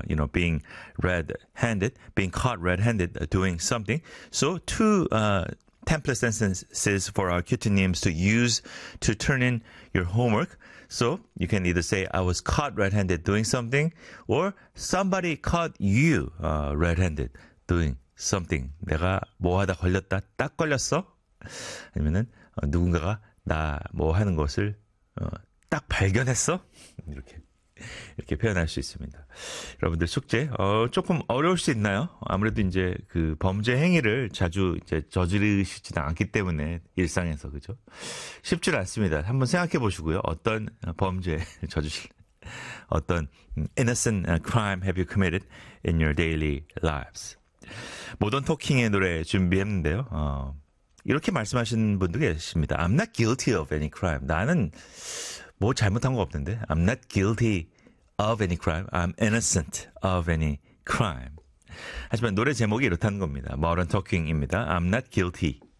being red-handed, being caught red-handed doing something. So two template sentences for our QT names to use to turn in your homework. So you can either say I was caught red-handed doing something, or somebody caught you red-handed doing something. 내가 뭐 하다 걸렸다, 딱 걸렸어? 아니면은 누군가가 나 뭐 하는 것을 딱 발견했어? 이렇게 표현할 수 있습니다. 여러분들 숙제 조금 어려울 수 있나요? 아무래도 이제 그 범죄 행위를 자주 이제 저지르시지는 않기 때문에 일상에서 그죠? 쉽지 않습니다. 한번 생각해 보시고요. 어떤 범죄 어떤 innocent crime have you committed in your daily lives? 모던 토킹의 노래 준비했는데요. 이렇게 말씀하시는 분도 계십니다. I'm not guilty of any crime. 나는 뭐 잘못한 거 없는데. I'm not guilty of any crime. I'm innocent of any crime. 하지만 노래 제목이 이렇다는 겁니다. Modern Talking입니다. I'm not guilty